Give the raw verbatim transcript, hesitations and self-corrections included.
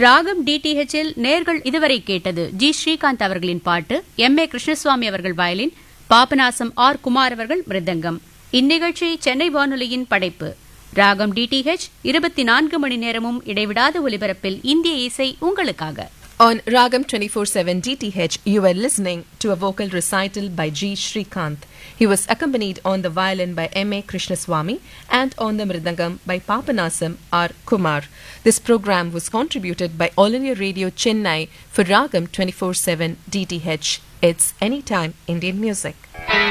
ராகம் டிடிஹெச்சில் நேர்கள் இதுவரை கேட்டது ஜி ஸ்ரீகாந்த் அவர்களின் பாட்டு, எம் ஏ கிருஷ்ணசுவாமி அவர்கள் வயலின், பாபநாசம் ஆர் குமார் அவர்கள் மிருதங்கம். இந்நிகழ்ச்சி சென்னை வானொலியின் படைப்பு. ராகம் டிடிஹெச் இருபத்தி நான்கு மணி நேரமும் இடைவிடாத ஒலிபரப்பில் இந்திய இசை உங்களுக்காக. On Ragam twenty-four seven D T H, you were listening to a vocal recital by G. Srikanth. He was accompanied on the violin by M A Krishnaswamy and on the mridangam by Papanasam R. Kumar. This program was contributed by All India Radio Chennai for Ragam twenty-four seven D T H. It's Anytime Indian Music.